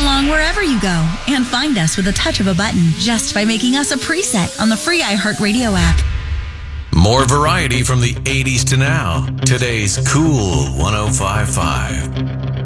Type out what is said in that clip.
along wherever you go and find us with a touch of a button just by making us a preset on the free iHeartRadio app. More variety from the 80s to now. Today's Cool 105.5.